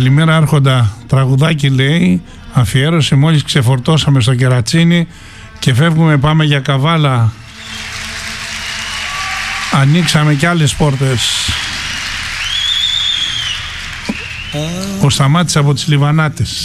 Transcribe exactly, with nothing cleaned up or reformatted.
Καλημέρα Άρχοντα, τραγουδάκι λέει, αφιέρωση μόλις ξεφορτώσαμε στο κερατσίνι και φεύγουμε, πάμε για Καβάλα. Ανοίξαμε κι άλλες πόρτες. Ο Σταμάτης από τις Λιβανάτες.